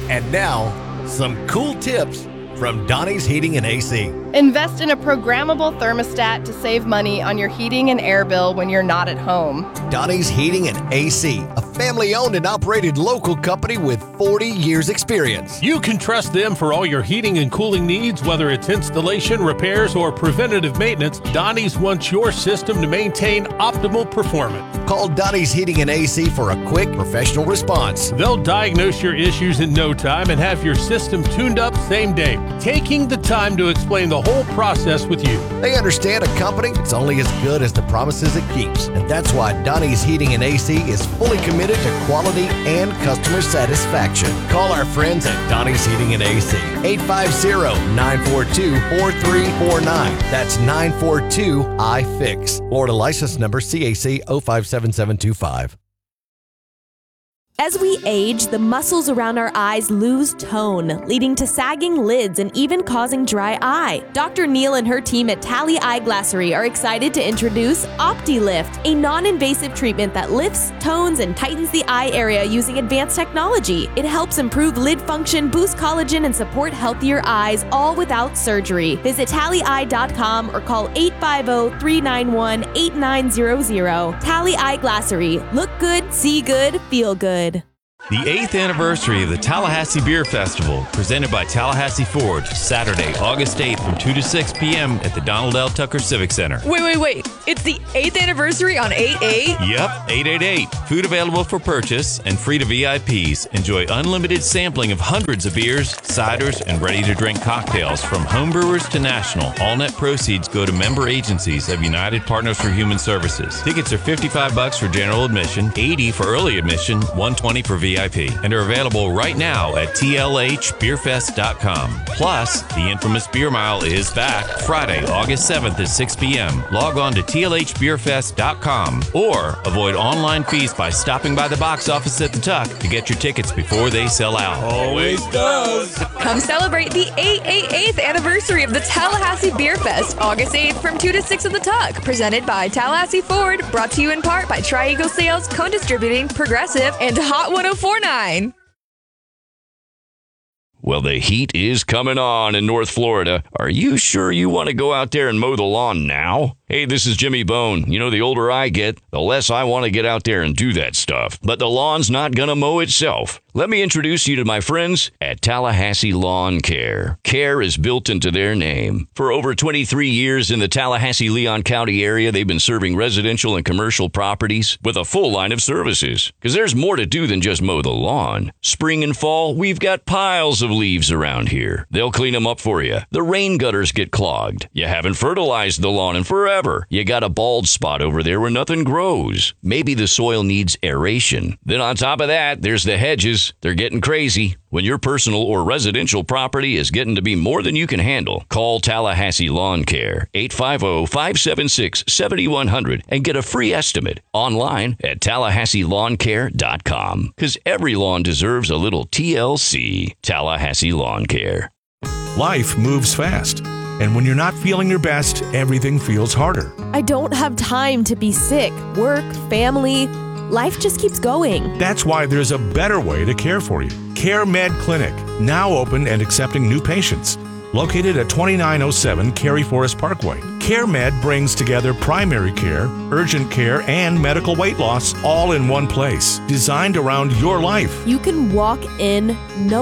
And now, some cool tips from Donnie's Heating and AC. Invest in a programmable thermostat to save money on your heating and air bill when you're not at home. Donnie's Heating and AC, a family-owned and operated local company with 40 years experience. You can trust them for all your heating and cooling needs, whether it's installation, repairs, or preventative maintenance. Donnie's wants your system to maintain optimal performance. Call Donnie's Heating and AC for a quick, professional response. They'll diagnose your issues in no time and have your system tuned up same day, taking the time to explain the whole process with you. They understand a company is only as good as the promises it keeps, and that's why Donnie's Heating and AC is fully committed to quality and customer satisfaction. Call our friends at Donnie's Heating and AC, 850-942-4349. That's 942-I-FIX. Florida license number CAC 057725. As we age, the muscles around our eyes lose tone, leading to sagging lids and even causing dry eye. Dr. Neal and her team at Tally Eye Glassery are excited to introduce OptiLift, a non-invasive treatment that lifts, tones, and tightens the eye area using advanced technology. It helps improve lid function, boost collagen, and support healthier eyes, all without surgery. Visit tallyeye.com or call 850-391-8900. Tally Eye Glassery. Look good, see good, feel good. The 8th anniversary of the Tallahassee Beer Festival, presented by Tallahassee Ford, Saturday, August 8th from 2 to 6 p.m. at the Donald L. Tucker Civic Center. Wait. It's the 8th anniversary on 8/8? Yep, 888. Food available for purchase and free to VIPs. Enjoy unlimited sampling of hundreds of beers, ciders, and ready-to-drink cocktails from homebrewers to national. All net proceeds go to member agencies of United Partners for Human Services. Tickets are $55 for general admission, $80 for early admission, $120 for VIP, and are available right now at tlhbeerfest.com. Plus, the infamous Beer Mile is back Friday, August 7th at 6 p.m. Log on to tlhbeerfest.com or avoid online fees by stopping by the box office at the Tuck to get your tickets before they sell out. Always does. Come celebrate the 888th anniversary of the Tallahassee Beer Fest, August 8th from 2 to 6 at the Tuck. Presented by Tallahassee Ford, brought to you in part by Tri-Eagle Sales, Cone Distributing, Progressive, and Hot 1049. Well, the heat is coming on in North Florida. Are you sure you want to go out there and mow the lawn now? Hey, this is Jimmy Bone. You know, the older I get, the less I want to get out there and do that stuff. But the lawn's not going to mow itself. Let me introduce you to my friends at Tallahassee Lawn Care. Care is built into their name. For over 23 years in the Tallahassee-Leon County area, they've been serving residential and commercial properties with a full line of services. Because there's more to do than just mow the lawn. Spring and fall, we've got piles of leaves around here. They'll clean them up for you. The rain gutters get clogged. You haven't fertilized the lawn in forever. You got a bald spot over there where nothing grows. Maybe the soil needs aeration. Then on top of that, there's the hedges. They're getting crazy. When your personal or residential property is getting to be more than you can handle, call Tallahassee Lawn Care, 850-576-7100, and get a free estimate online at TallahasseeLawnCare.com. Because every lawn deserves a little TLC. Tallahassee Lawn Care. Life moves fast. And when you're not feeling your best, everything feels harder. I don't have time to be sick. Work, family, life just keeps going. That's why there's a better way to care for you. CareMed Clinic, now open and accepting new patients. Located at 2907 Cary Forest Parkway. CareMed brings together primary care, urgent care, and medical weight loss all in one place. Designed around your life. You can walk in, no